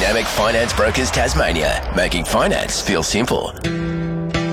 Dynamic Finance Brokers Tasmania, making finance feel simple.